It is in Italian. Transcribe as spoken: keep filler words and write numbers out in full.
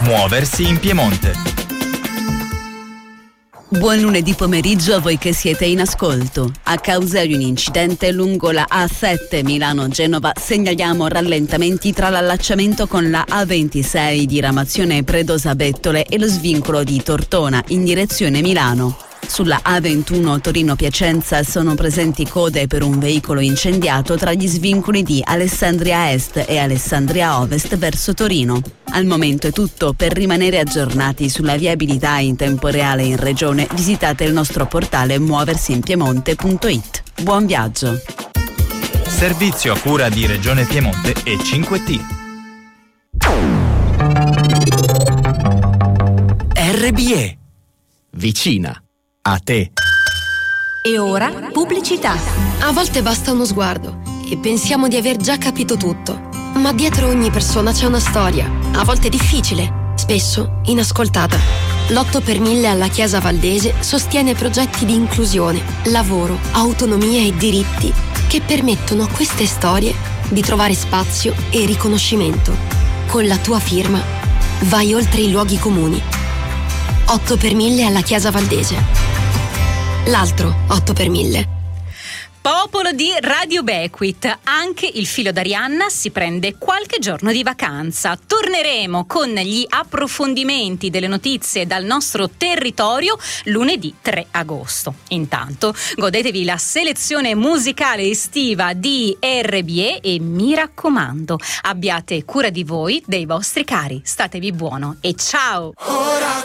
Muoversi in Piemonte. Buon lunedì pomeriggio a voi che siete in ascolto. A causa di un incidente lungo la A sette Milano-Genova segnaliamo rallentamenti tra l'allacciamento con la A ventisei diramazione Predosa-Bettole e lo svincolo di Tortona in direzione Milano. Sulla A ventuno Torino-Piacenza sono presenti code per un veicolo incendiato tra gli svincoli di Alessandria Est e Alessandria Ovest verso Torino. Al momento è tutto. Per rimanere aggiornati sulla viabilità in tempo reale in regione, visitate il nostro portale muoversinpiemonte punto it. Buon viaggio! Servizio a cura di Regione Piemonte e cinque T. R B E. Vicina a te. E ora pubblicità. A volte basta uno sguardo e pensiamo di aver già capito tutto. Ma dietro ogni persona c'è una storia, a volte difficile, spesso inascoltata. L'otto per mille alla Chiesa Valdese sostiene progetti di inclusione, lavoro, autonomia e diritti che permettono a queste storie di trovare spazio e riconoscimento. Con la tua firma vai oltre i luoghi comuni. otto per mille alla Chiesa Valdese. L'altro otto per mille. Popolo di Radio Bequit, anche il filo d'Arianna si prende qualche giorno di vacanza. Torneremo con gli approfondimenti delle notizie dal nostro territorio lunedì tre agosto. Intanto godetevi la selezione musicale estiva di R B E e mi raccomando, abbiate cura di voi, dei vostri cari. Statevi buono e ciao!